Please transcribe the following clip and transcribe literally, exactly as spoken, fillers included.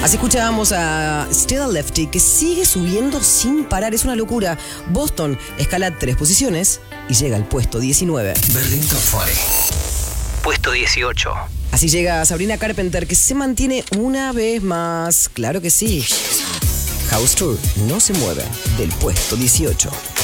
Así escuchábamos a Still Lefty, que sigue subiendo sin parar. Es una locura. Boston escala tres posiciones y llega al puesto diecinueve. Berlín Top veinte. Puesto dieciocho. Así llega Sabrina Carpenter, que se mantiene una vez más. Claro que sí. House Tour no se mueve del puesto dieciocho.